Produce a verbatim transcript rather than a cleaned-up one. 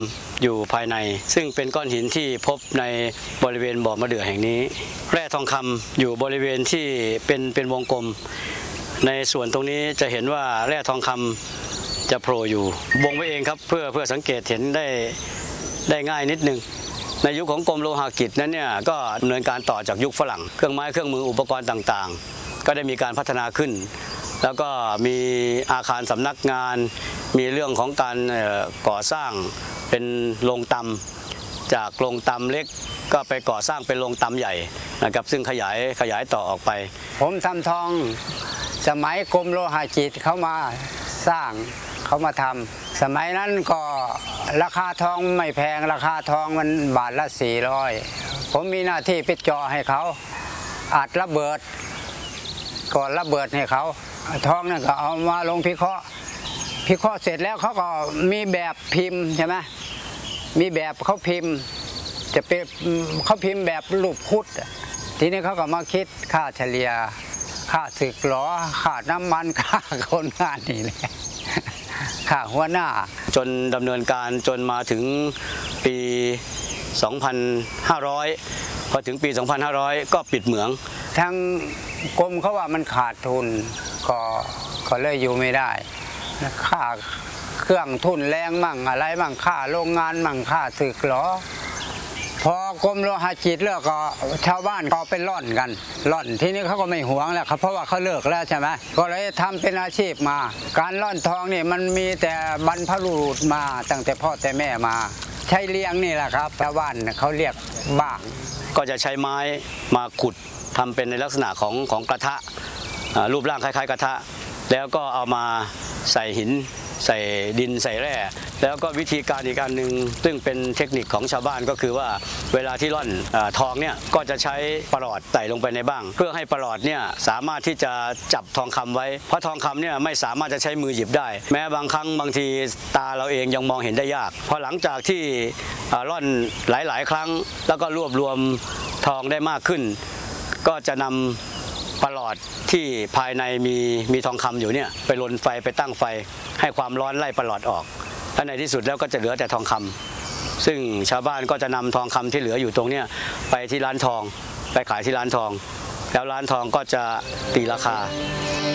อยู่ภายในซึ่งเป็นก้อนหินที่พบในบริเวณบ่อมะเดื่อแห่งนี้แร่ทองคำอยู่บริเวณที่เป็นเป็นวงกลมในส่วนตรงนี้จะเห็นว่าแร่ทองคำจะโผล่อยู่วงไว้เองครับเพื่อเพื่อสังเกตเห็นได้ได้ง่ายนิดนึงในยุคของกรมโลหะกิจนั้นเนี่ยก็ดำเนินการต่อจากยุคฝรั่งเครื่องไม้เครื่องมืออุปกรณ์ต่างๆก็ได้มีการพัฒนาขึ้นแล้วก็มีอาคารสำนักงานมีเรื่องของการก่อสร้างเป็นโรงตำจากโรงตำเล็กก็ไปก่อสร้างเป็นโรงตำใหญ่นะครับซึ่งขยายขยายต่อออกไปผมทำทองสมัยกรมโลหะกิจเขามาสร้างเขามาทำสมัยนั้นก็ราคาทองไม่แพงราคาทองมันบาทละสี่ร้อยผมมีหน้าที่ไปเจาะให้เขาอัดระเบิดก่อนระเบิดให้เขาทองนั่นก็เอามาลงพิเคราะห์พิเคราะห์เสร็จแล้วเขาก็มีแบบพิมพ์ใช่ไหมมีแบบเขาพิมพ์จะเป็นเขาพิมพ์แบบรูปคุดทีนี้เขาก็มาคิดค่าเฉลี่ยค่าสึกหรอค่าน้ำมันค่าคนงานนี่แหละค่าหัวหน้าจนดำเนินการจนมาถึงปีสองพันห้าร้อยพอถึงปีสองพันห้าร้อยก็ปิดเหมืองทางกรมเขาว่ามันขาดทุนก็ก็เลยอยู่ไม่ได้ค่าเครื่องทุนแรงมั่งอะไรมั่งค่าโรงงานมั่งค่าสึกหรอพอกรมโลหะกิจเลิกก็ชาวบ้านก็ไปร่อนกันร่อนทีนี้เขาก็ไม่หวงแล้วครับเพราะว่าเขาเลิกแล้วใช่ไหมก็เลยทำเป็นอาชีพมาการร่อนทองนี่มันมีแต่บรรพบุรุษมาตั้งแต่พ่อแต่แม่มาใช้เลี้ยงนี่แหละครับชาวบ้านเขาเรียกบ้างก็จะใช้ไม้มาขุดทำเป็นในลักษณะของของกระทะรูปร่างคล้ายๆกระทะแล้วก็เอามาใส่หินใส่ดินใส่แร่แล้วก็วิธีการอีกอันหนึ่งซึ่งเป็นเทคนิคของชาวบ้านก็คือว่าเวลาที่ร่อนทองเนี่ยก็จะใช้ประหลอดใส่ลงไปในบ้างเพื่อให้ประหลอดเนี่ยสามารถที่จะจับทองคำไว้เพราะทองคำเนี่ยไม่สามารถจะใช้มือหยิบได้แม้บางครั้งบางทีตาเราเองยังมองเห็นได้ยากพอหลังจากที่ร่อนหลายๆครั้งแล้วก็รวบรวมทองได้มากขึ้นก็จะนำประหลอดที่ภายในมีมีทองคำอยู่เนี่ยไปลนไฟไปตั้งไฟให้ความร้อนไล่ประหลอดออกและในที่สุดแล้วก็จะเหลือแต่ทองคำซึ่งชาวบ้านก็จะนำทองคำที่เหลืออยู่ตรงเนี้ยไปที่ร้านทองไปขายที่ร้านทองแล้วร้านทองก็จะตีราคา